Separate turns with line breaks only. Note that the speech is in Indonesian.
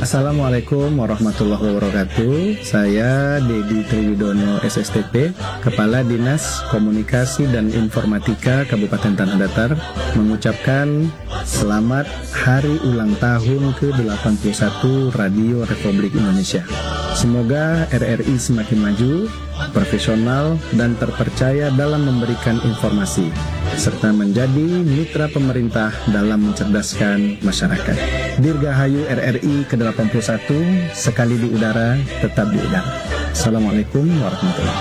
Assalamualaikum warahmatullahi wabarakatuh. Saya Dedi Triwidono SSTP, Kepala Dinas Komunikasi dan Informatika Kabupaten Tanah Datar, mengucapkan selamat Hari Ulang Tahun ke-81 Radio Republik Indonesia. Semoga RRI semakin maju, profesional, dan terpercaya dalam memberikan informasi, serta menjadi mitra pemerintah dalam mencerdaskan masyarakat. Dirgahayu RRI ke-81, sekali di udara, tetap di udara. Assalamualaikum warahmatullahi wabarakatuh.